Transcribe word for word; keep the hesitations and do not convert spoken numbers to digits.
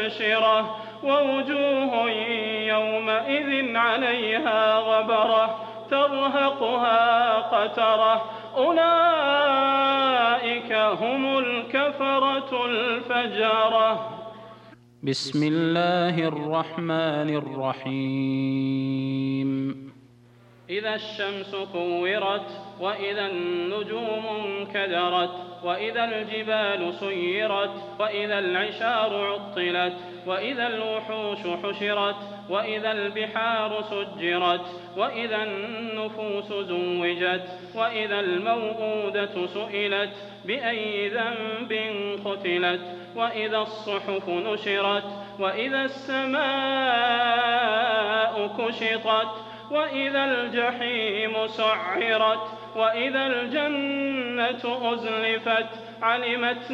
نشرة ووجوه يومئذ عليها غبرة ترهقها قترة أولئك هم الكفرة الفجرة. بسم الله الرحمن الرحيم. إذا الشمس كورت وإذا النجوم انكدرت وإذا الجبال سيرت وإذا العشار عطلت وإذا الوحوش حشرت وإذا البحار سجرت وإذا النفوس زوجت وإذا الموءودة سئلت بأي ذنب قتلت وإذا الصحف نشرت وإذا السماء كشطت وإذا الجحيم سعرت وإذا الجنة أزلفت علمت